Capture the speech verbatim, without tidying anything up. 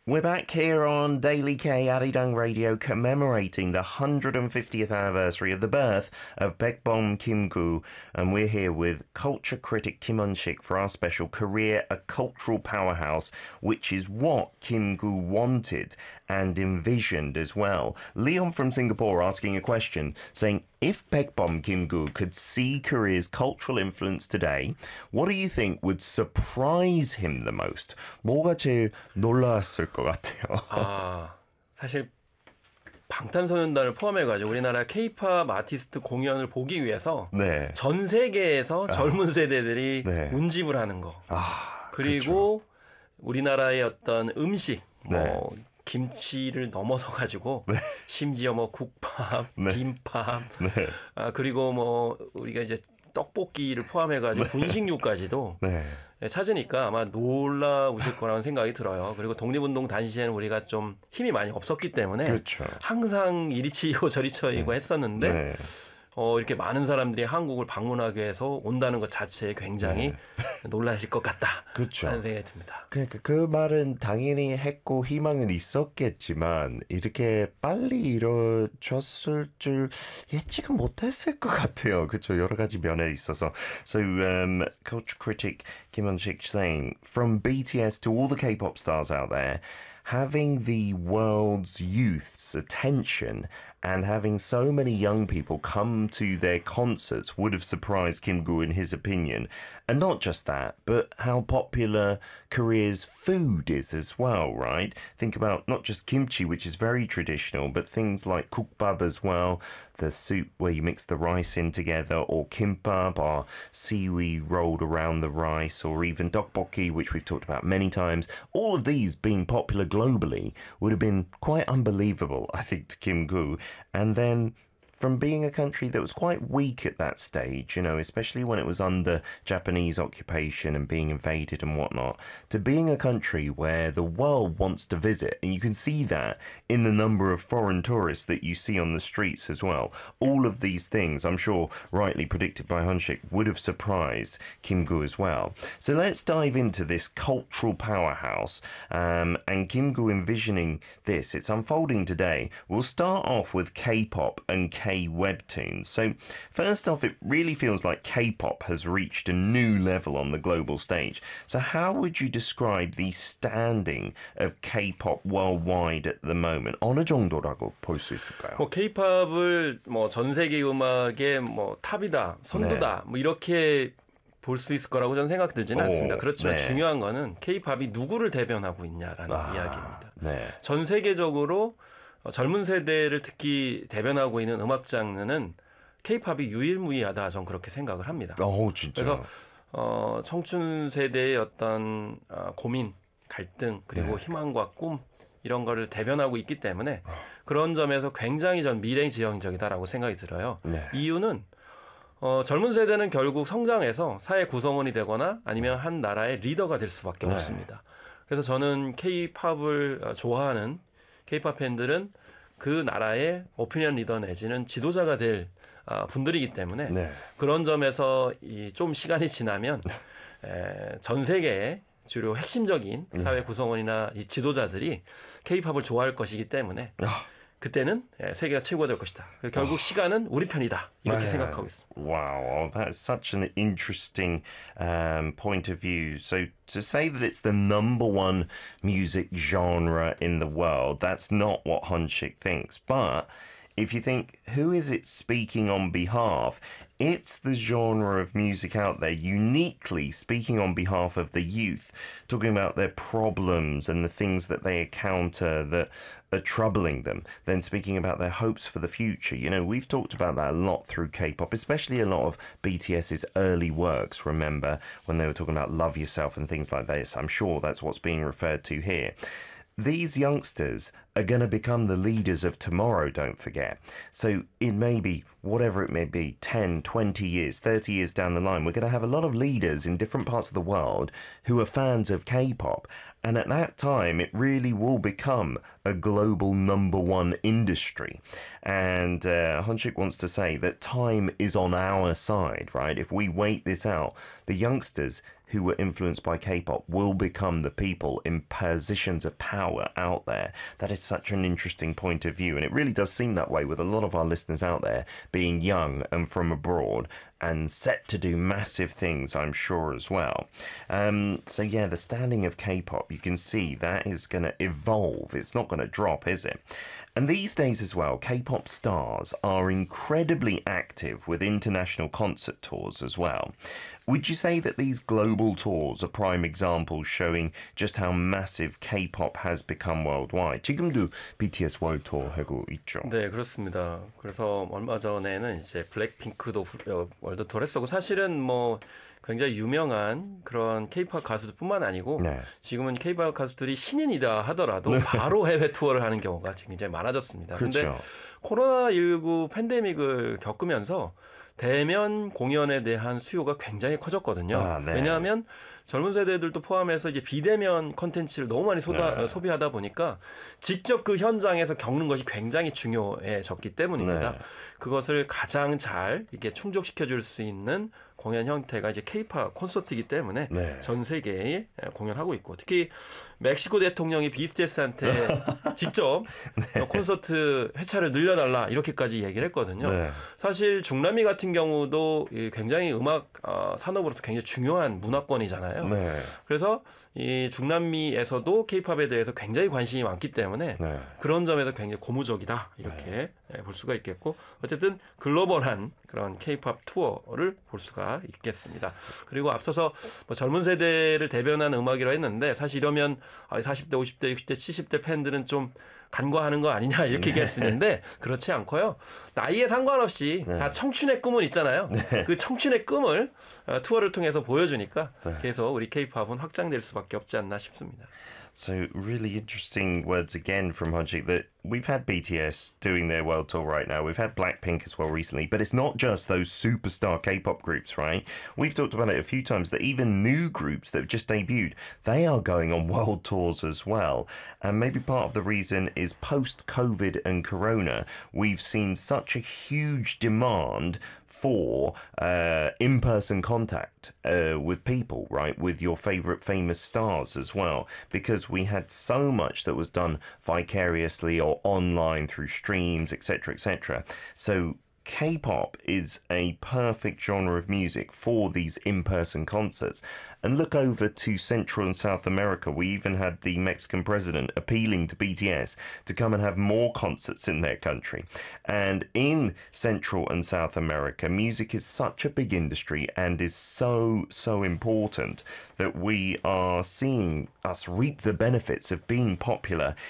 We're back here on Daily K Arirang Radio commemorating the one hundred fiftieth anniversary of the birth of Baekbom Kim-gu, and we're here with culture critic Kim Eun-sik for our special Korea, a cultural powerhouse, which is what Kim-gu wanted and envisioned as well. Leon from Singapore asking a question saying, if Baekbom Kim-gu could see Korea's cultural influence today, what do you think would surprise him the most? 뭐가 제일 놀랐을 것 같아요? 아, 사실 방탄소년단을 포함해가지고 우리나라 K-팝 아티스트 공연을 보기 위해서 네. 전 세계에서 젊은 세대들이 네. 운집을 하는 거. 아, 그리고 그쵸. 우리나라의 어떤 음식, 뭐 네. 김치를 넘어서 가지고 네. 심지어 뭐 국밥, 네. 김밥, 네. 아 그리고 뭐 우리가 이제 떡볶이를 포함해가지고 네. 분식류까지도 네. 찾으니까 아마 놀라우실 거라는 생각이 들어요. 그리고 독립운동 당시에는 우리가 좀 힘이 많이 없었기 때문에 그렇죠. 항상 이리 치이고 저리 쳐이고 네. 했었는데 네. 어, 이렇게 많은 사람들이 한국을 방문하기 위해서 온다는 것 자체에 굉장히 네. 놀라실 것 같다. 그렇죠. 하는 생각이 듭니다. 그러니까 그 말은 당연히 했고 희망은 있었겠지만 이렇게 빨리 이루어졌을 줄 예측은 못했을 것 같아요. 그렇죠. 여러 가지 면에 있어서. So, um, culture critic Kim Eun-sik saying, from B T S to all the K-pop stars out there, having the world's youth's attention and having so many young people come to their concerts would have surprised Kim-gu in his opinion. And not just that, but how popular Korea's food is as well, right? Think about not just kimchi, which is very traditional, but things like 국밥 as well, the soup where you mix the rice in together, or kimbap, or seaweed rolled around the rice, or even tteokbokki, which we've talked about many times. All of these being popular globally would have been quite unbelievable, I think, to Kim-gu. And then from being a country that was quite weak at that stage, you know, especially when it was under Japanese occupation and being invaded and whatnot, to being a country where the world wants to visit. And you can see that in the number of foreign tourists that you see on the streets as well. All of these things, I'm sure, rightly predicted by Eun-sik, would have surprised Kim-gu as well. So let's dive into this cultural powerhouse um, and Kim-gu envisioning this. It's unfolding today. We'll start off with K-pop and K K-webtoons. So first off, it really feels like K-pop has reached a new level on the global stage. So how would you describe the standing of K-pop worldwide at the moment? 어느 정도라고 볼 수 있을까요? 뭐 K-팝을 뭐 전 세계 음악의 뭐 탑이다, 선두다, 네. 뭐 이렇게 볼 수 있을 거라고 저는 생각 들지는 오, 않습니다. 그렇지만 네. 중요한 거는 K-팝이 누구를 대변하고 있냐라는 아, 이야기입니다. 네. 전 세계적으로 젊은 세대를 특히 대변하고 있는 음악 장르는 K-팝이 유일무이하다. 저는 그렇게 생각을 합니다. 오, 진짜. 그래서 어, 청춘 세대의 어떤 어, 고민, 갈등, 그리고 네. 희망과 꿈 이런 거를 대변하고 있기 때문에 그런 점에서 굉장히 전 미래지향적이다라고 생각이 들어요. 네. 이유는 어, 젊은 세대는 결국 성장해서 사회 구성원이 되거나 아니면 한 나라의 리더가 될 수밖에 네. 없습니다. 그래서 저는 K-팝을 좋아하는 K-팝 팬들은 그 나라의 오피니언 리더 내지는 지도자가 될 분들이기 때문에 네. 그런 점에서 이 좀 시간이 지나면 에, 전 세계의 주로 핵심적인 사회 구성원이나 이 지도자들이 K-팝을 좋아할 것이기 때문에 그때는 세계가 최고가 될 것이다. 결국 시간은 우리 편이다. 이렇게 생각하고 있습니다. Wow, that's such an interesting um, point of view. So to say that it's the number one music genre in the world, that's not what Eun-sik thinks. But if you think, who is it speaking on behalf? It's the genre of music out there uniquely speaking on behalf of the youth, talking about their problems and the things that they encounter that are troubling them, then speaking about their hopes for the future. You know, we've talked about that a lot through K-pop, especially a lot of BTS's early works, remember, when they were talking about Love Yourself and things like this. I'm sure that's what's being referred to here. These youngsters are going to become the leaders of tomorrow, don't forget. So in maybe, whatever it may be, ten, twenty years, thirty years down the line, we're going to have a lot of leaders in different parts of the world who are fans of K-pop. And at that time, it really will become a global number one industry. And uh, Hunchik wants to say that time is on our side, right? If we wait this out, the youngsters who were influenced by K-pop will become the people in positions of power out there. That is such an interesting point of view. And it really does seem that way with a lot of our listeners out there being young and from abroad and set to do massive things, I'm sure, as well. Um, so, yeah, the standing of K-pop, you can see that is going to evolve. It's not going to drop, is it? And these days as well, K-pop stars are incredibly active with international concert tours as well. Would you say that these global tours are prime examples showing just how massive K-pop has become worldwide? 지금도 비티에스 월드 투어 하고 있죠. 네, 그렇습니다. 그래서 얼마 전에는 이제 블랙핑크도 월드 투어를 했었고 사실은 뭐 굉장히 유명한 그런 K-팝 가수들뿐만 아니고 네. 지금은 K-팝 가수들이 신인이다 하더라도 네. 바로 해외 투어를 하는 경우가 굉장히 많아졌습니다. 그런데 그렇죠. 코로나십구 팬데믹을 겪으면서 대면 공연에 대한 수요가 굉장히 커졌거든요. 아, 네. 왜냐하면 젊은 세대들도 포함해서 이제 비대면 컨텐츠를 너무 많이 소다, 네. 소비하다 보니까 직접 그 현장에서 겪는 것이 굉장히 중요해졌기 때문입니다. 네. 그것을 가장 잘 이렇게 충족시켜 줄 수 있는 공연 형태가 이제 K-팝 콘서트이기 때문에 네. 전 세계에 공연하고 있고 특히 멕시코 대통령이 비티에스한테 직접 네. 콘서트 회차를 늘려달라 이렇게까지 얘기를 했거든요. 네. 사실 중남미 같은 경우도 굉장히 음악 산업으로서 굉장히 중요한 문화권이잖아요. 네. 그래서 이 중남미에서도 K-팝에 대해서 굉장히 관심이 많기 때문에 네. 그런 점에서 굉장히 고무적이다 이렇게 네. 볼 수가 있겠고 어쨌든 글로벌한 그런 K-팝 투어를 볼 수가 있겠습니다. 그리고 앞서서 뭐 젊은 세대를 대변하는 음악이라 했는데 사실 이러면 사십 대, 오십 대, 육십 대, 칠십 대 팬들은 좀 간과하는 거 아니냐 이렇게 네. 얘기했었는데 그렇지 않고요. 나이에 상관없이 네. 다 청춘의 꿈은 있잖아요. 네. 그 청춘의 꿈을 투어를 통해서 보여주니까 네. 계속 우리 K-팝은 확장될 수밖에 없지 않나 싶습니다. So really interesting words again from Hunchik that we've had B T S doing their world tour right now. We've had Blackpink as well recently, but it's not just those superstar K-pop groups, right? We've talked about it a few times that even new groups that have just debuted, they are going on world tours as well. And maybe part of the reason is post-COVID and Corona, we've seen such a huge demand for uh, in-person contact uh, with people, right? With your favorite famous stars as well, because we had so much that was done vicariously or online through streams, et cetera, et cetera. So K-pop is a perfect genre of music for these in-person concerts. And look over to Central and South America. We even had the Mexican president appealing to B T S to come and have more concerts in their country. And in Central and South America, music is such a big industry and is so, so important that we are seeing us reap the benefits of being popular